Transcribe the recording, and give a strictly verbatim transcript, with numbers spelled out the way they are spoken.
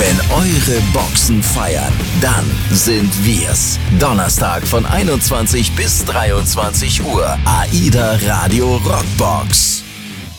Wenn eure Boxen feiern, dann sind wir's. Donnerstag von einundzwanzig bis dreiundzwanzig Uhr. AIDA Radio Rockbox.